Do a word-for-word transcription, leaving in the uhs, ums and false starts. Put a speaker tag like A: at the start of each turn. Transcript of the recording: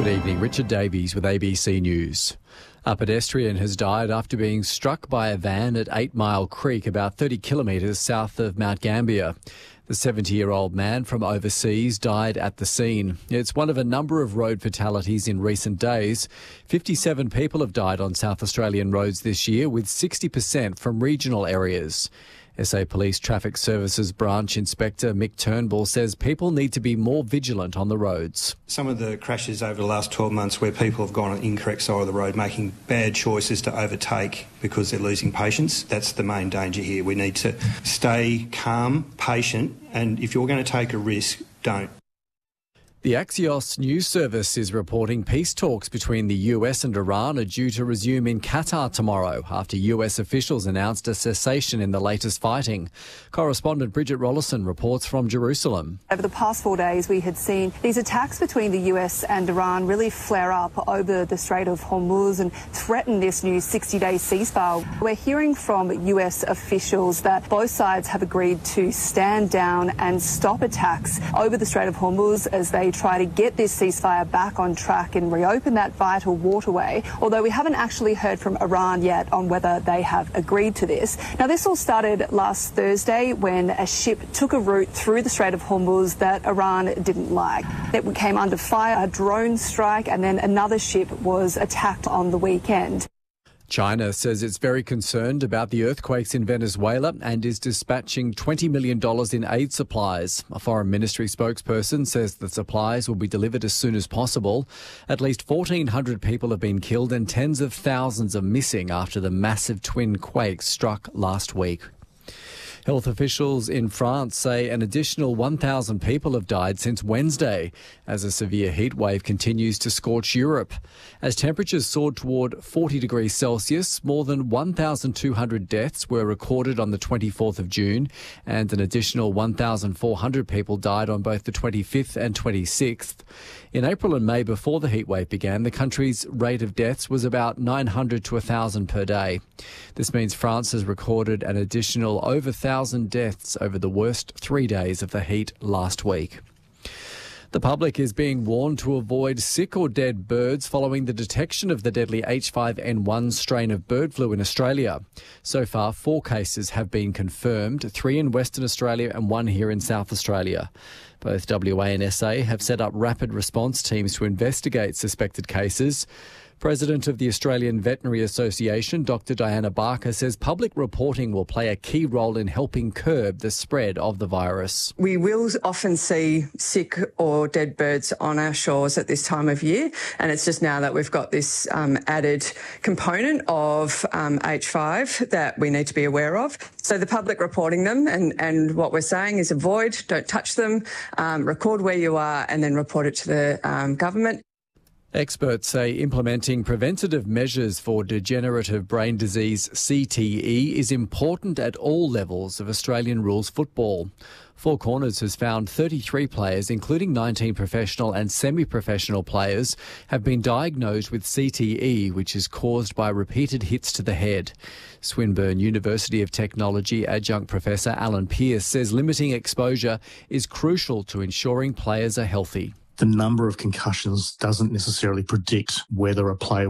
A: Good evening, Richard Davies with A B C News. A pedestrian has died after being struck by a van at Eight Mile Creek, about thirty kilometres south of Mount Gambier. The seventy-year-old man from overseas died at the scene. It's one of a number of road fatalities in recent days. fifty-seven people have died on South Australian roads this year, with sixty percent from regional areas. S A Police Traffic Services Branch Inspector Mick Turnbull says people need to be more vigilant on the roads.
B: Some of the crashes over the last twelve months where people have gone on the incorrect side of the road, making bad choices to overtake because they're losing patience, that's the main danger here. We need to stay calm, patient, and if you're going to take a risk, don't.
A: The Axios news service is reporting peace talks between the U S and Iran are due to resume in Qatar tomorrow after U S officials announced a cessation in the latest fighting. Correspondent Bridget Rollison reports from Jerusalem.
C: Over the past four days, we had seen these attacks between the U S and Iran really flare up over the Strait of Hormuz and threaten this new sixty-day ceasefire. We're hearing from U S officials that both sides have agreed to stand down and stop attacks over the Strait of Hormuz as they try to get this ceasefire back on track and reopen that vital waterway, although we haven't actually heard from Iran yet on whether they have agreed to this. Now, this all started last Thursday when a ship took a route through the Strait of Hormuz that Iran didn't like. It came under fire, a drone strike, and then another ship was attacked on the weekend.
A: China says it's very concerned about the earthquakes in Venezuela and is dispatching twenty million dollars in aid supplies. A foreign ministry spokesperson says the supplies will be delivered as soon as possible. At least fourteen hundred people have been killed and tens of thousands are missing after the massive twin quakes struck last week. Health officials in France say an additional one thousand people have died since Wednesday as a severe heat wave continues to scorch Europe. As temperatures soared toward forty degrees Celsius, more than one thousand two hundred deaths were recorded on the twenty-fourth of June and an additional one thousand four hundred people died on both the twenty-fifth and twenty-sixth. In April and May, before the heatwave began, the country's rate of deaths was about nine hundred to one thousand per day. This means France has recorded an additional over one thousand deaths over the worst three days of the heat last week. The public is being warned to avoid sick or dead birds following the detection of the deadly H five N one strain of bird flu in Australia. So far, four cases have been confirmed, three in Western Australia and one here in South Australia. Both W A and S A have set up rapid response teams to investigate suspected cases. President of the Australian Veterinary Association, Doctor Diana Barker, says public reporting will play a key role in helping curb the spread of the virus.
D: We will often see sick or dead birds on our shores at this time of year, and it's just now that we've got this um, added component of um, H five that we need to be aware of. So the public reporting them, and, and what we're saying is avoid, don't touch them, um, record where you are, and then report it to the um, government.
A: Experts say implementing preventative measures for degenerative brain disease, C T E, is important at all levels of Australian rules football. Four Corners has found thirty-three players, including nineteen professional and semi-professional players, have been diagnosed with C T E, which is caused by repeated hits to the head. Swinburne University of Technology adjunct professor Alan Pearce says limiting exposure is crucial to ensuring players are healthy.
E: The number of concussions doesn't necessarily predict whether a player